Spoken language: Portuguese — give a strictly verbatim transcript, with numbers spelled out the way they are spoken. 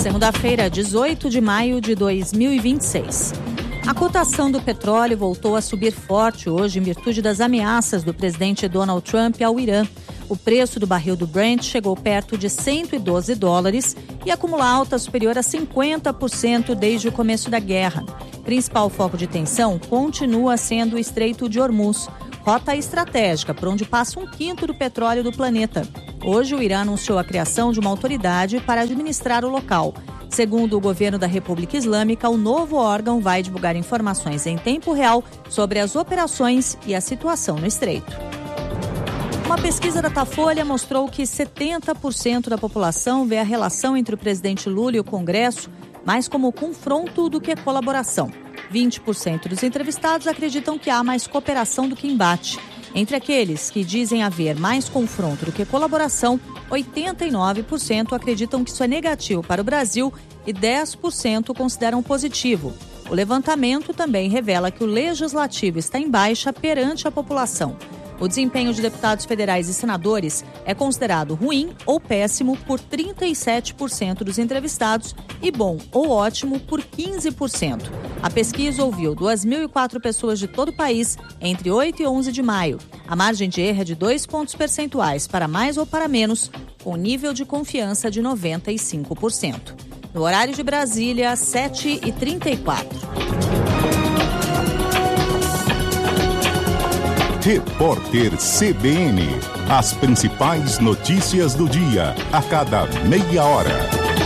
Segunda-feira, dezoito de maio de dois mil e vinte e seis. A cotação do petróleo voltou a subir forte hoje em virtude das ameaças do presidente Donald Trump ao Irã. O preço do barril do Brent chegou perto de cento e doze dólares e acumula alta superior a cinquenta por cento desde o começo da guerra. Principal foco de tensão continua sendo o Estreito de Hormuz, rota estratégica por onde passa um quinto do petróleo do planeta. Hoje, o Irã anunciou a criação de uma autoridade para administrar o local. Segundo o governo da República Islâmica, o novo órgão vai divulgar informações em tempo real sobre as operações e a situação no estreito. Uma pesquisa da Datafolha mostrou que setenta por cento da população vê a relação entre o presidente Lula e o Congresso mais como confronto do que colaboração. vinte por cento dos entrevistados acreditam que há mais cooperação do que embate. Entre aqueles que dizem haver mais confronto do que colaboração, oitenta e nove por cento acreditam que isso é negativo para o Brasil e dez por cento consideram positivo. O levantamento também revela que o legislativo está em baixa perante a população. O desempenho de deputados federais e senadores é considerado ruim ou péssimo por trinta e sete por cento dos entrevistados e bom ou ótimo por quinze por cento. A pesquisa ouviu duas mil e quatro pessoas de todo o país entre oito e onze de maio. A margem de erro é de dois pontos percentuais para mais ou para menos, com nível de confiança de noventa e cinco por cento. No horário de Brasília, sete e trinta e quatro. Repórter C B N. As principais notícias do dia, a cada meia hora.